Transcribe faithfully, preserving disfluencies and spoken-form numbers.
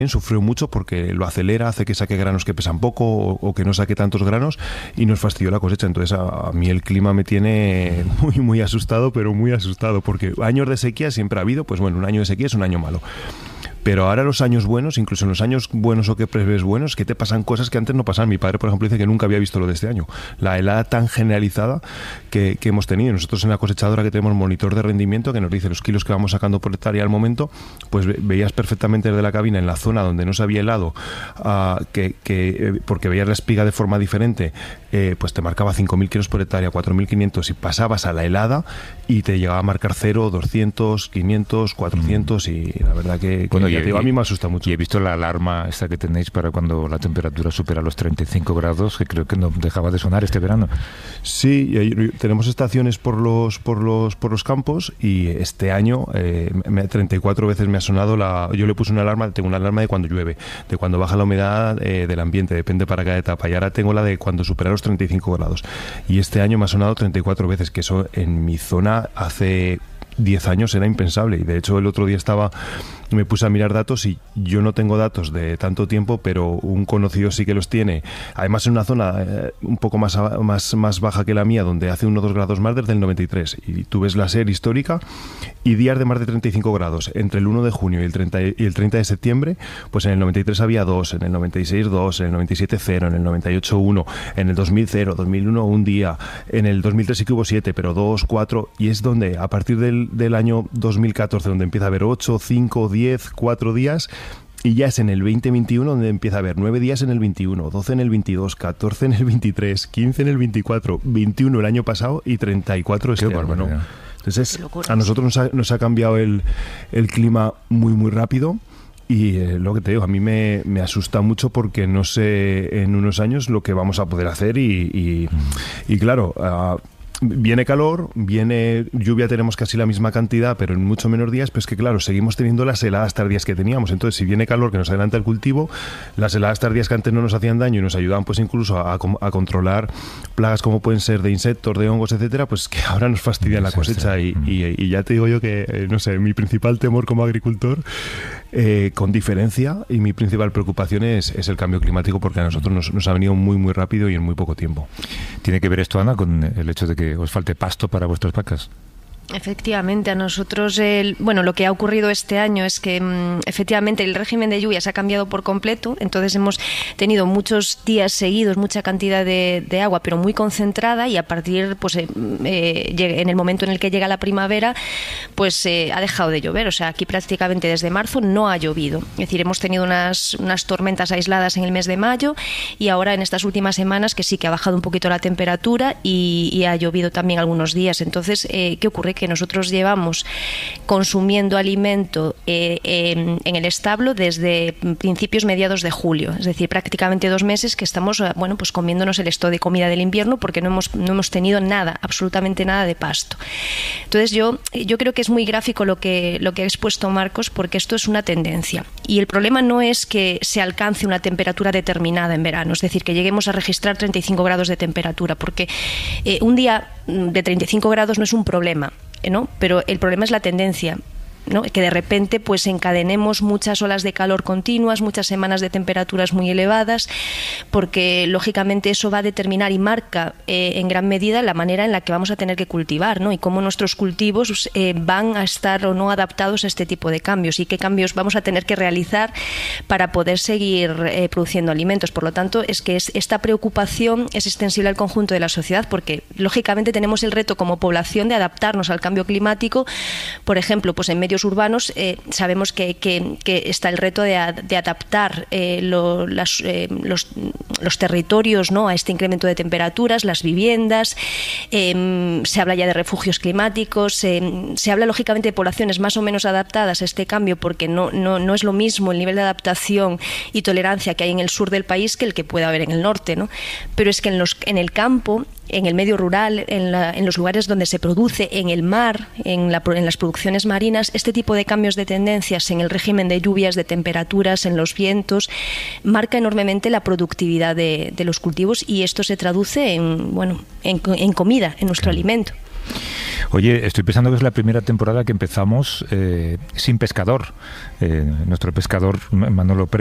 sufrió mucho porque lo acelera, hace que saque granos que pesan poco o, o que no saque tantos granos y nos fastidió la cosecha. Entonces a, a mí el clima me tiene muy muy asustado, pero muy asustado, porque años de sequía siempre ha habido. Pues bueno, un año de sequía es un año malo. Pero ahora los años buenos, incluso en los años buenos o que prevés buenos, que te pasan cosas que antes no pasaban. Mi padre, por ejemplo, dice que nunca había visto lo de este año. La helada tan generalizada que, que hemos tenido. Nosotros en la cosechadora que tenemos monitor de rendimiento que nos dice los kilos que vamos sacando por hectárea al momento, pues veías perfectamente desde la cabina en la zona donde no se había helado, uh, que, que, eh, porque veías la espiga de forma diferente, eh, pues te marcaba cinco mil kilos por hectárea, cuatro mil quinientos, y pasabas a la helada y te llegaba a marcar cero, doscientos, quinientos, cuatrocientos, mm. y la verdad que... Bueno, que y, digo, a mí me asusta mucho. Y he visto la alarma esta que tenéis para cuando la temperatura supera los treinta y cinco grados, que creo que no dejaba de sonar este verano. Sí, tenemos estaciones por los por los por los campos y este año eh, treinta y cuatro veces me ha sonado la... Yo le puse una alarma, tengo una alarma de cuando llueve, de cuando baja la humedad eh, del ambiente, depende para cada etapa, y ahora tengo la de cuando supera los treinta y cinco grados. Y este año me ha sonado treinta y cuatro veces, que eso en mi zona hace diez años era impensable. Y de hecho el otro día estaba... me puse a mirar datos y yo no tengo datos de tanto tiempo, pero un conocido sí que los tiene. Además en una zona eh, un poco más, más, más baja que la mía, donde hace uno o dos grados más desde el noventa y tres. Y tú ves la serie histórica y días de más de treinta y cinco grados. Entre el uno de junio y el treinta, y el treinta de septiembre, pues en el noventa y tres había dos, en el noventa y seis dos, en el noventa y siete cero, en el noventa y ocho uno, en el dos mil cero, dos mil uno un día, en el dos mil tres sí que hubo siete, pero dos, cuatro, y es donde a partir del, del año dos mil catorce donde empieza a haber ocho, cinco, diez, cuatro días, y ya es en el veinte veintiuno donde empieza a haber nueve días en el veintiuno, doce en el veintidós, catorce en el veintitrés, quince en el veinticuatro, veintiuno el año pasado y treinta y cuatro este año, ¿no? Entonces a nosotros nos ha, nos ha cambiado el, el clima muy muy rápido. Y eh, lo que te digo, a mí me, me asusta mucho porque no sé en unos años lo que vamos a poder hacer y, y, y claro, uh, viene calor, viene lluvia, tenemos casi la misma cantidad, pero en mucho menos días, pues que claro, seguimos teniendo las heladas tardías que teníamos. Entonces, si viene calor que nos adelanta el cultivo, las heladas tardías que antes no nos hacían daño y nos ayudaban pues incluso a, a controlar plagas como pueden ser de insectos, de hongos, etcétera, pues que ahora nos fastidian la cosecha. Y, y, y ya te digo yo que, eh, no sé, mi principal temor como agricultor, eh, con diferencia, y mi principal preocupación es, es el cambio climático, porque a nosotros nos, nos ha venido muy, muy rápido y en muy poco tiempo. ¿Tiene que ver esto, Ana, con el hecho de que os falte pasto para vuestras vacas? Efectivamente, a nosotros, el, bueno, lo que ha ocurrido este año es que mmm, efectivamente el régimen de lluvias ha cambiado por completo, entonces hemos tenido muchos días seguidos, mucha cantidad de, de agua, pero muy concentrada, y a partir, pues eh, en el momento en el que llega la primavera, pues eh, ha dejado de llover. O sea, aquí prácticamente desde marzo no ha llovido. Es decir, hemos tenido unas, unas tormentas aisladas en el mes de mayo, y ahora en estas últimas semanas que sí que ha bajado un poquito la temperatura y, y ha llovido también algunos días. Entonces, eh, ¿qué ocurre? Que nosotros llevamos consumiendo alimento eh, eh, en el establo desde principios, mediados de julio, es decir, prácticamente dos meses que estamos, bueno, pues comiéndonos el stock de comida del invierno, porque no hemos, no hemos tenido nada, absolutamente nada de pasto. Entonces yo, yo creo que es muy gráfico lo que, lo que ha expuesto Marcos, porque esto es una tendencia, y el problema no es que se alcance una temperatura determinada en verano, es decir, que lleguemos a registrar treinta y cinco grados de temperatura, porque eh, un día de treinta y cinco grados no es un problema, ¿no? Pero el problema es la tendencia, ¿no? Que de repente pues encadenemos muchas olas de calor continuas, muchas semanas de temperaturas muy elevadas, porque lógicamente eso va a determinar y marca eh, en gran medida la manera en la que vamos a tener que cultivar, ¿no? Y cómo nuestros cultivos eh, van a estar o no adaptados a este tipo de cambios, y qué cambios vamos a tener que realizar para poder seguir eh, produciendo alimentos. Por lo tanto, es que es, esta preocupación es extensible al conjunto de la sociedad, porque lógicamente tenemos el reto como población de adaptarnos al cambio climático. Por ejemplo, pues en medios urbanos eh, sabemos que, que, que está el reto de, de adaptar eh, lo, las, eh, los, los territorios, ¿no?, a este incremento de temperaturas, las viviendas, eh, se habla ya de refugios climáticos, eh, se habla lógicamente de poblaciones más o menos adaptadas a este cambio, porque no, no, no es lo mismo el nivel de adaptación y tolerancia que hay en el sur del país que el que puede haber en el norte, ¿no? Pero es que en, los, en el campo, en el medio rural, en, la, en los lugares donde se produce, en el mar, en, la, en las producciones marinas, este tipo de cambios de tendencias en el régimen de lluvias, de temperaturas, en los vientos, marca enormemente la productividad de, de los cultivos, y esto se traduce en, bueno, en, en comida, en nuestro alimento. Oye, estoy pensando que es la primera temporada que empezamos eh, sin pescador. Eh, nuestro pescador Manolo Pérez